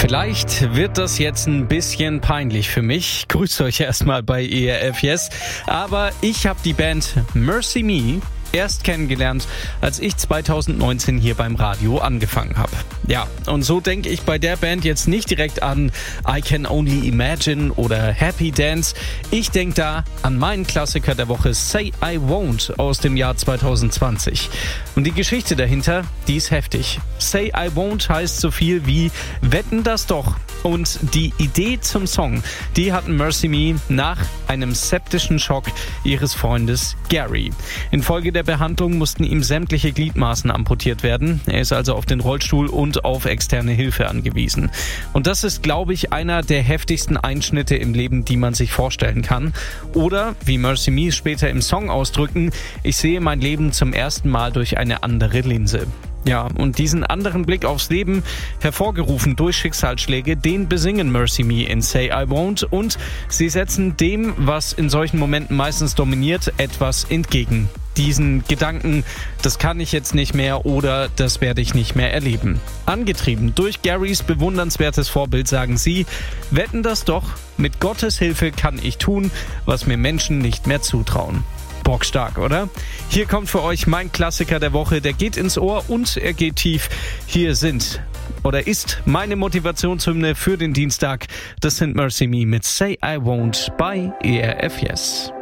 Vielleicht wird das jetzt ein bisschen peinlich für mich. Grüßt euch erstmal bei ERF Yes. Aber ich habe die Band Mercy Me erst kennengelernt, als ich 2019 hier beim Radio angefangen habe. Ja, und so denke ich bei der Band jetzt nicht direkt an I Can Only Imagine oder Happy Dance. Ich denke da an meinen Klassiker der Woche Say I Won't aus dem Jahr 2020. Und die Geschichte dahinter, die ist heftig. Say I Won't heißt so viel wie Wetten das doch. Und die Idee zum Song, die hatten Mercy Me nach einem septischen Schock ihres Freundes Gary. Infolge der Behandlung mussten ihm sämtliche Gliedmaßen amputiert werden. Er ist also auf den Rollstuhl und auf externe Hilfe angewiesen. Und das ist, glaube ich, einer der heftigsten Einschnitte im Leben, die man sich vorstellen kann. Oder, wie Mercy Me später im Song ausdrücken, ich sehe mein Leben zum ersten Mal durch eine andere Linse. Ja, und diesen anderen Blick aufs Leben, hervorgerufen durch Schicksalsschläge, den besingen Mercy Me in Say I Won't und sie setzen dem, was in solchen Momenten meistens dominiert, etwas entgegen. Diesen Gedanken, das kann ich jetzt nicht mehr oder das werde ich nicht mehr erleben. Angetrieben durch Garys bewundernswertes Vorbild sagen sie, wetten das doch, mit Gottes Hilfe kann ich tun, was mir Menschen nicht mehr zutrauen. Bockstark, oder? Hier kommt für euch mein Klassiker der Woche, der geht ins Ohr und er geht tief. Hier ist meine Motivationshymne für den Dienstag. Das sind Mercy Me mit Say I Won't bei ERF Yes.